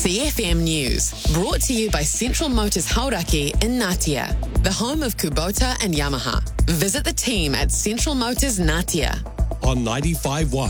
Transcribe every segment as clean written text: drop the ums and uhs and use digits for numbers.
CFM News, brought to you by Central Motors Hauraki in Ngatea, the home of Kubota and Yamaha. Visit the team at Central Motors Ngatea. On 95.1,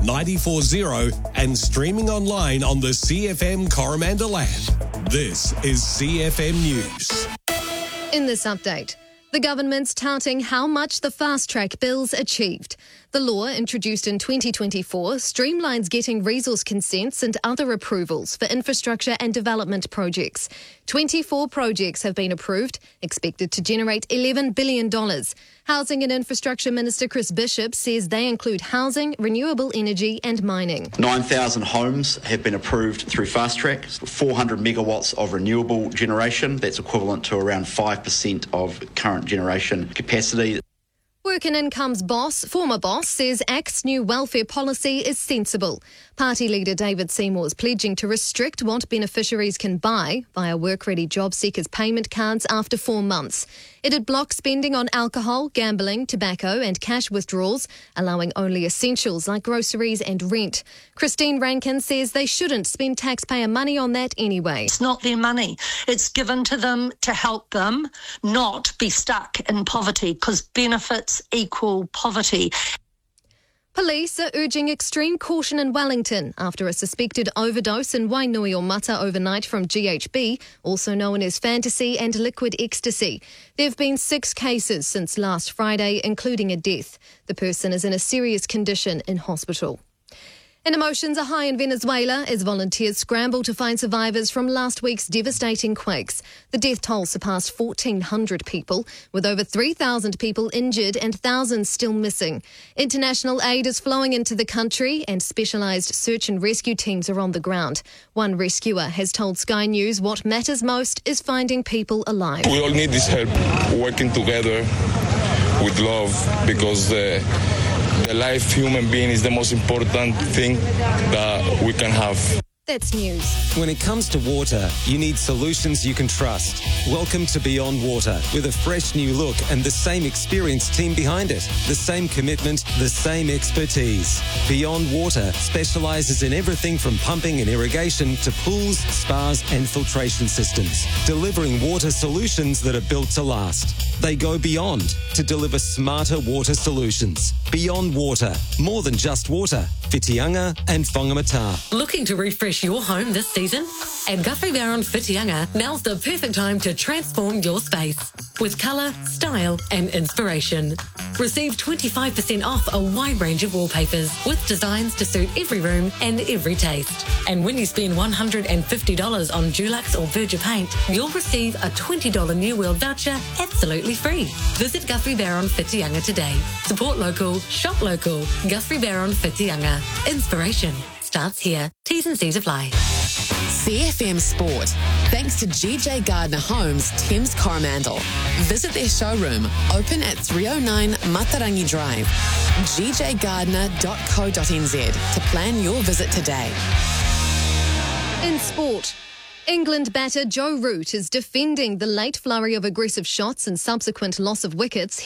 94.0 and streaming online on the CFM Coromandel app. This is CFM News. In this update, the government's touting how much the fast-track bills achieved. The law, introduced in 2024, streamlines getting resource consents and other approvals for infrastructure and development projects. 24 projects have been approved, expected to generate $11 billion. Housing and Infrastructure Minister Chris Bishop says they include housing, renewable energy and mining. 9,000 homes have been approved through Fast Track, 400 megawatts of renewable generation. That's equivalent to around 5% of current generation capacity. Work and Income's former boss, says ACT's new welfare policy is sensible. Party leader David Seymour is pledging to restrict what beneficiaries can buy via work-ready job seekers' payment cards after 4 months. It'd block spending on alcohol, gambling, tobacco and cash withdrawals, allowing only essentials like groceries and rent. Christine Rankin says they shouldn't spend taxpayer money on that anyway. It's not their money. It's given to them to help them not be stuck in poverty, because benefits equal poverty. Police are urging extreme caution in Wellington after a suspected overdose in Wainui-o-Mata overnight from GHB, also known as fantasy and liquid ecstasy. There have been 6 cases since last Friday, including a death. The person is in a serious condition in hospital. And emotions are high in Venezuela as volunteers scramble to find survivors from last week's devastating quakes. The death toll surpassed 1,400 people, with over 3,000 people injured and thousands still missing. International aid is flowing into the country and specialised search and rescue teams are on the ground. One rescuer has told Sky News what matters most is finding people alive. We all need this help, working together with love, because the life human being is the most important thing that we can have. That's news. When it comes to water, you need solutions you can trust. Welcome to Beyond Water, with a fresh new look and the same experienced team behind it. The same commitment, the same expertise. Beyond Water specialises in everything from pumping and irrigation to pools, spas and filtration systems, delivering water solutions that are built to last. They go beyond to deliver smarter water solutions. Beyond Water, more than just water. Whitianga and Whangamata. Looking to refresh your home this season? At Guthrie Barron Whitianga, now's the perfect time to transform your space with colour, style and inspiration. Receive 25% off a wide range of wallpapers with designs to suit every room and every taste. And when you spend $150 on Dulux or Berger paint, you'll receive a $20 New World voucher absolutely free. Visit Guthrie Barron Whitianga today. Support local, shop local. Guthrie Barron Whitianga. Inspiration starts here. T's and C's apply. CFM Sport, thanks to GJ Gardner Homes, Thames Coromandel. Visit their showroom, open at 309 Matarangi Drive. gjgardner.co.nz to plan your visit today. In sport, England batter Joe Root is defending the late flurry of aggressive shots and subsequent loss of wickets